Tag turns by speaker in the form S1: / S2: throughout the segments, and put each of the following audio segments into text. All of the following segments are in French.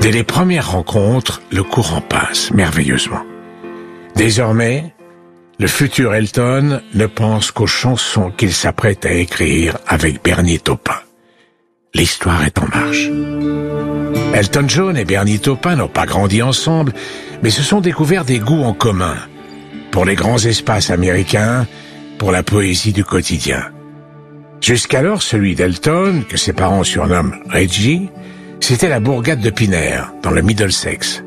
S1: Dès les premières rencontres, le courant passe merveilleusement. Désormais, le futur Elton ne pense qu'aux chansons qu'il s'apprête à écrire avec Bernie Taupin. L'histoire est en marche. Elton John et Bernie Taupin n'ont pas grandi ensemble, mais se sont découverts des goûts en commun pour les grands espaces américains, pour la poésie du quotidien. Jusqu'alors, celui d'Elton, que ses parents surnomment Reggie, c'était la bourgade de Pinner, dans le Middlesex.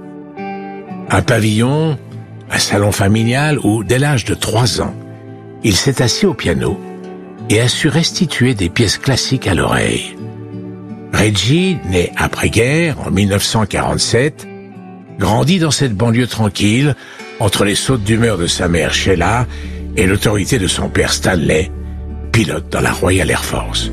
S1: Un pavillon, un salon familial où, dès l'âge de 3 ans, il s'est assis au piano et a su restituer des pièces classiques à l'oreille. Reggie, né après-guerre, en 1947, grandit dans cette banlieue tranquille, entre les sautes d'humeur de sa mère Sheila et l'autorité de son père Stanley, pilote dans la Royal Air Force.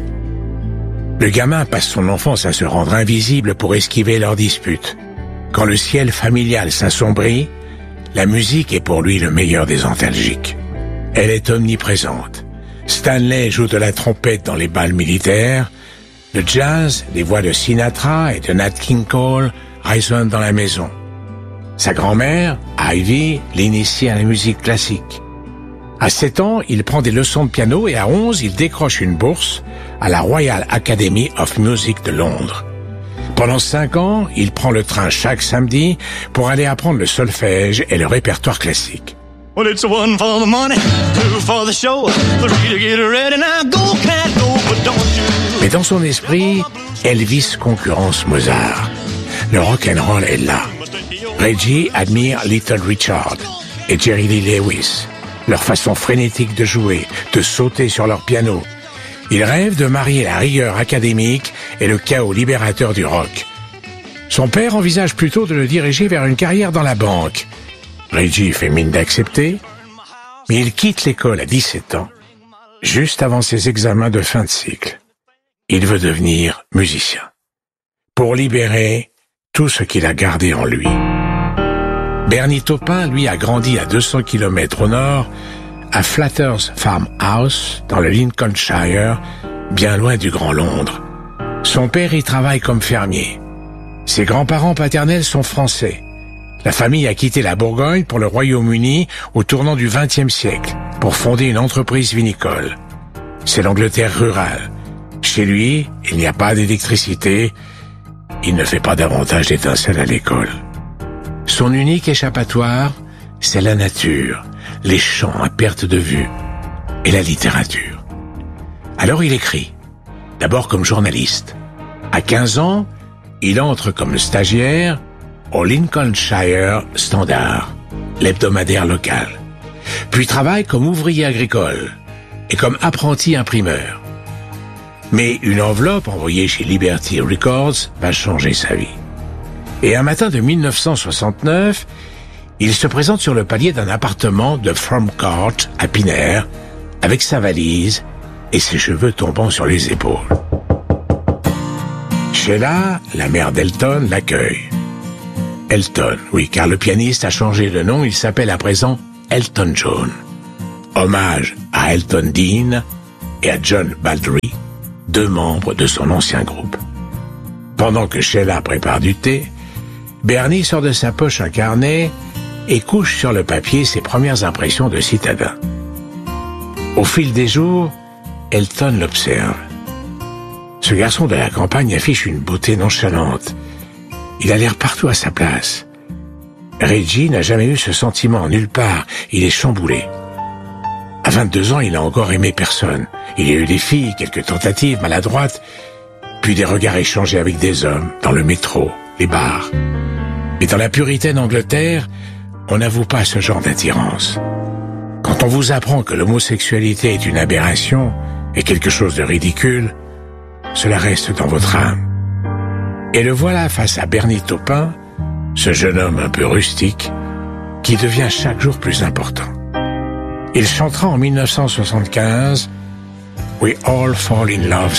S1: Le gamin passe son enfance à se rendre invisible pour esquiver leurs disputes. Quand le ciel familial s'assombrit, la musique est pour lui le meilleur des antalgiques. Elle est omniprésente. Stanley joue de la trompette dans les bals militaires. Le jazz, les voix de Sinatra et de Nat King Cole résonnent dans la maison. Sa grand-mère, Ivy, l'initie à la musique classique. À 7 ans, il prend des leçons de piano et à 11, il décroche une bourse à la Royal Academy of Music de Londres. Pendant 5 ans, il prend le train chaque samedi pour aller apprendre le solfège et le répertoire classique. Well, it's one for the money, two for the show, three to get ready, now go, cat, go, but don't you... Mais dans son esprit, Elvis concurrence Mozart. Le rock'n'roll est là. Reggie admire Little Richard et Jerry Lee Lewis, leur façon frénétique de jouer, de sauter sur leur piano. Il rêve de marier la rigueur académique et le chaos libérateur du rock. Son père envisage plutôt de le diriger vers une carrière dans la banque. Reggie fait mine d'accepter, mais il quitte l'école à 17 ans, juste avant ses examens de fin de cycle. Il veut devenir musicien, pour libérer tout ce qu'il a gardé en lui. Bernie Taupin, lui, a grandi à 200 km au nord, à Flatters Farmhouse, dans le Lincolnshire, bien loin du Grand Londres. Son père y travaille comme fermier. Ses grands-parents paternels sont français. La famille a quitté la Bourgogne pour le Royaume-Uni au tournant du XXe siècle, pour fonder une entreprise vinicole. C'est l'Angleterre rurale. Chez lui, il n'y a pas d'électricité. Il ne fait pas davantage d'étincelles à l'école. Son unique échappatoire, c'est la nature, les champs à perte de vue et la littérature. Alors il écrit, d'abord comme journaliste. À 15 ans, il entre comme stagiaire au Lincolnshire Standard, l'hebdomadaire local. Puis travaille comme ouvrier agricole et comme apprenti imprimeur. Mais une enveloppe envoyée chez Liberty Records va changer sa vie. Et un matin de 1969, il se présente sur le palier d'un appartement de From Court à Pinner, avec sa valise et ses cheveux tombant sur les épaules. Sheila, la mère d'Elton, l'accueille. Elton, oui, car le pianiste a changé de nom, il s'appelle à présent Elton John. Hommage à Elton Dean et à John Baldry, 2 membres de son ancien groupe. Pendant que Sheila prépare du thé, Bernie sort de sa poche un carnet et couche sur le papier ses premières impressions de citadin. Au fil des jours, Elton l'observe. Ce garçon de la campagne affiche une beauté nonchalante. Il a l'air partout à sa place. Reggie n'a jamais eu ce sentiment nulle part. Il est chamboulé. À 22 ans, il n'a encore aimé personne. Il y a eu des filles, quelques tentatives maladroites, puis des regards échangés avec des hommes, dans le métro, les bars. Mais dans la puritaine Angleterre, on n'avoue pas ce genre d'attirance. Quand on vous apprend que l'homosexualité est une aberration et quelque chose de ridicule, cela reste dans votre âme. Et le voilà face à Bernie Taupin, ce jeune homme un peu rustique, qui devient chaque jour plus important. Il chantera en 1975 « We all fall in love sometime ».